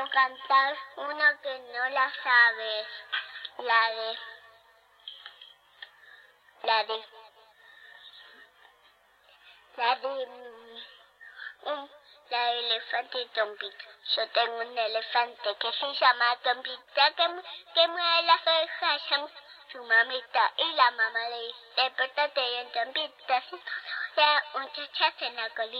quiero cantar una que no la sabes. La de elefante y Tompita. Yo tengo un elefante que se llama Tompita, que mueve las orejas, su mamita, y la mamá le dice, pórtate bien, Tompita, si no, un chachazo en la colita.